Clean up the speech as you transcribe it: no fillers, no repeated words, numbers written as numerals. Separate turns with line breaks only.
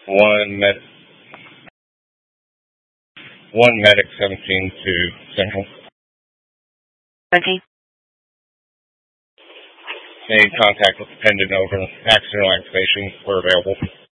One med, one medic 17 to Central.
17.
Made contact with the pendant over accidental activation. We're available.